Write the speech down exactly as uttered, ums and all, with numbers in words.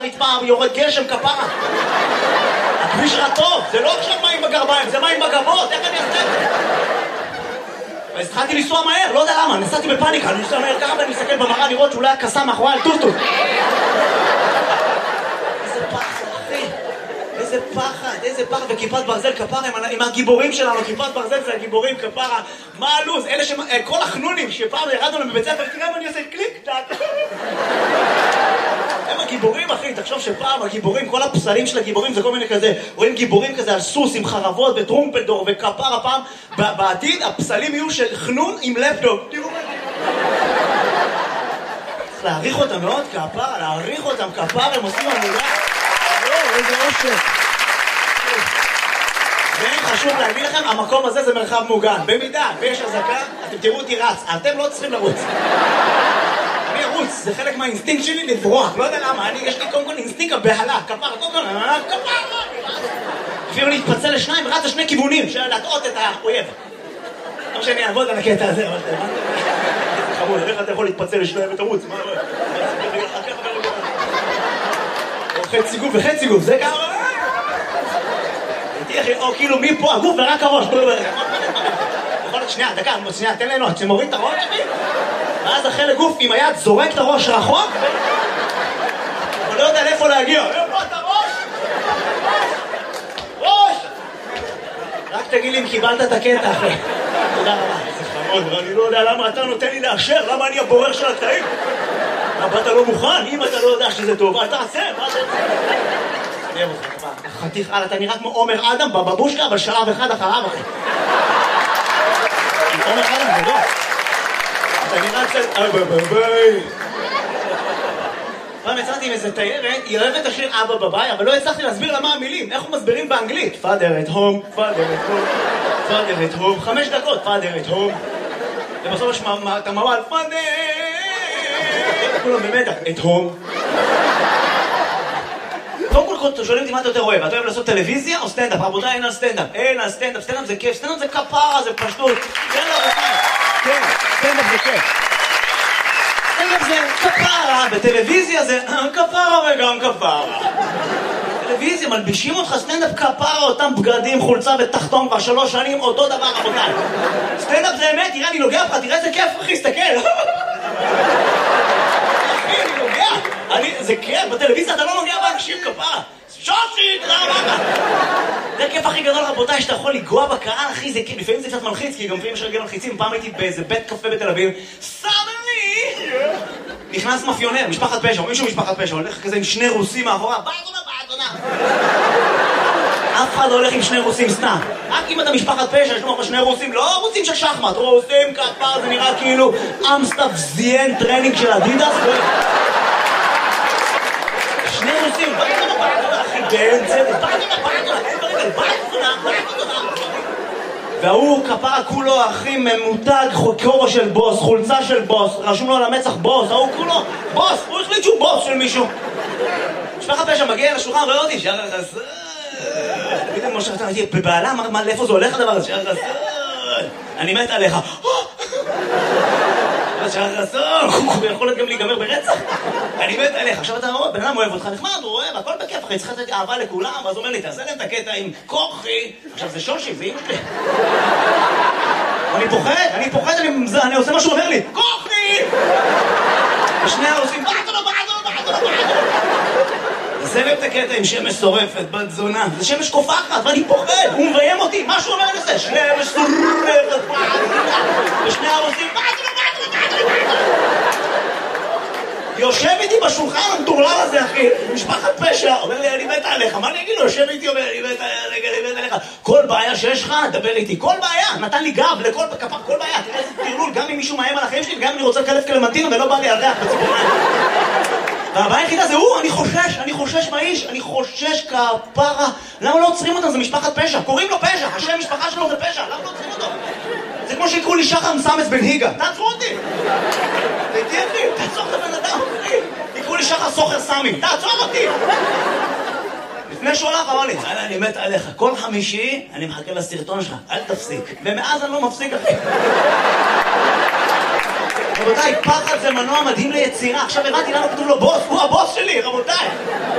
רצפה, יורד גשם, כפרה. הכביש רע טוב, זה לא עכשיו מים בגרביים, זה מים בגבות, איך אני אעשה את זה? אז התחלתי לנסוע מהר, לא יודע למה, נסעתי בפאניקה, אני נוסע מהר ככה ואני מסתכל במראה לראות שאולי הקסה מאחורי על טוסטוס. איזה פחד, אחי. איזה פחד, איזה פחד, וכיפת ברזל כפרה עם הגיבורים שלנו, כיפת ברזל זה הגיבורים כפרה. מה הלוז? אלה ש... כל החנונים שפעם ירדנו להם בבית ספר, תראה מה אני עושה קליק, טק. הם הגיבורים, אחי, תחשוב שפעם הגיבורים, כל הפסלים של הגיבורים זה כל מיני כזה, רואים גיבורים כזה על סוס עם חרבות וטרומפלדור וכפרה פעם, בעתיד הפסלים יהיו של חנון עם לפטופ. תראו מה זה. צריך להעריך אותם מאוד, כפרה, להעריך אותם, כפרה, הם עושים עמולה. לא, איזה אושר. חשוב להגיד לכם, המקום הזה זה מרחב מוגן. במידה, ויש הזקה, אתם תראו אותי רץ, אתם לא צריכים לרוץ. אני ארוץ, זה חלק מהאינסטינקט שלי לברוח, לא יודע למה, אני יש לי קודם כל אינסטינקט הבהלה, כפרה, קודם כל, כפרה, אפילו להתפצל לשניים, רץ לשני כיוונים, של להטעות את האויב. לא שאני אעבוד על הקטע הזה, אבל זה חמוד, איך אתה יכול להתפצל לשניים ותרוץ? מה, או חצי גוף וחצי גוף, זה גם... או כאילו מפה הגוף ורק הראש. שנייה, דקה, שנייה, תן לנו, אתה מוריד את הראש שלי? ואז החלק גוף עם היד זורק את הראש רחוק? אבל לא יודע לאיפה להגיע. איפה את הראש? ראש! רק תגיד לי אם קיבלת את הקטע אחרי. תודה רבה. זה חמוד, אני לא יודע למה אתה נותן לי לאשר, למה אני הבורר של הקטעים? למה אתה לא מוכן? אם אתה לא יודע שזה טוב, אל תעשה, מה זה? אני אוהב אותך, חתיך, הלאה, אתה נראה כמו עומר אדם בבבושקה, אבל שלב אחד אחריו, אחי. עומר אדם, זה לא. אתה נראה קצת... אבא בביי. פעם יצאתי עם איזה תיירת, היא אוהבת השיר אבא בביי, אבל לא הצלחתי להסביר לה מה המילים, איך הוא מסבירים באנגלית. Father at home, father at home, father at home, חמש דקות, father at home. ובסוף יש את המוואל, father! כולם במדע, at home. קודם כל שואלים אותי מה אתה יותר אוהב, אתה אוהב לעשות טלוויזיה או סטנדאפ? רבותיי, אין על סטנדאפ, אין על סטנדאפ, סטנדאפ זה כיף, סטנדאפ זה כפרה, זה פשטות, אין לה רבותיי, כן, סטנדאפ זה כיף. סטנדאפ זה כפרה, בטלוויזיה זה כפרה וגם כפרה. טלוויזיה, מלבישים אותך סטנדאפ כפרה, אותם בגדים, חולצה ותחתון כבר שלוש שנים, אותו דבר רבותיי. סטנדאפ זה אמת, תראה אני נוגע לך, תראה איזה כיף אחי, סתכל. זה כיף, בטלוויזיה אתה לא נוגע באנשים כפרה. שושי, תודה רבה. זה הכיף הכי גדול רבותיי, שאתה יכול לגוע בקהל, אחי, זה כיף. לפעמים זה קצת מלחיץ, כי גם לפעמים יש רגל מלחיצים. פעם הייתי באיזה בית קפה בתל אביב, סדני! נכנס מאפיונר, משפחת פשע, מישהו משפחת פשע, הולך כזה עם שני רוסים מאחורה, באדונה, באדונה. אף אחד לא הולך עם שני רוסים סתם. רק אם אתה משפחת פשע, יש לך שני רוסים, לא רוסים של שחמט, רוסים כפר, זה נראה כאילו אמסטאפ זיין טרנינג של אדידס. שני רוסים, באדונה, באדונה, אחי, באמצע, באדונה, באדונה, באדונה, באדונה. והוא כפרה כולו, אחי, ממותג, כובע של בוס, חולצה של בוס, רשום לו על המצח בוס, ההוא כולו, בוס, הוא החליט שהוא בוס של מישהו. משפחת פשע מגיע לשולחן, רואה אותי, שער חסר. תגיד לי, משה, הייתי בבעלה, לאיפה זה הולך הדבר הזה? שער חסר. אני מת עליך. שער חסר, הוא יכול להיות גם להיגמר ברצח. אני מת עליך. עכשיו אתה אומר, בן אדם אוהב אותך, נחמד, הוא אוהב, הכל בכיף, אחי, צריך לתת אהבה לכולם, ואז הוא אומר לי, תעשה להם את הקטע עם כוחי. עכשיו זה שושי, זה אמא שלי. אני פוחד, אני פוחד, אני עושה מה שהוא אומר לי, כוחי! ושני העושים, בעדו, בעדו, בעדו, בעדו. זה לב את הקטע עם שמש שורפת, בת זונה. זה שמש קופחת, ואני פוחד, הוא מביים אותי, מה שהוא אומר לזה? שמש שורפת, ושני העושים, בעדו, בעדו, בעדו, בעדו. יושב איתי בשולחן המטורלל הזה, אחי, משפחת פשע, אומר לי, אני מת עליך, מה אני אגיד לו? יושב איתי, אומר, אני מת עליך. כל בעיה שיש לך, דבר איתי, כל בעיה, נתן לי גב לכל כפר, כל בעיה, תראה איזה תרלול, גם אם מישהו מאיים על החיים שלי, וגם אם אני רוצה לקלף קלמנטינה ולא בא לי על ריח בציפורניים. והבעיה היחידה זה הוא, אני חושש, אני חושש מהאיש, אני חושש כפרה. למה לא עוצרים אותם? זה משפחת פשע, קוראים לו פשע, השם משפחה שלו זה פשע, למה לא עוצרים אותו? זה כמו שיקראו לי שחר מסמס בן היגה, תעצרו אותי! תהייתי אחי, תעצור את הבן אדם, אחי! יקראו לי שחר סוחר סמי, תעצור אותי! לפני שהוא הלך אמר לי, יאללה, אני מת עליך, כל חמישי אני מחכה לסרטון שלך, אל תפסיק. ומאז אני לא מפסיק, אחי. רבותיי, פחד זה מנוע מדהים ליצירה. עכשיו הבנתי למה כתוב לו בוס, הוא הבוס שלי, רבותיי.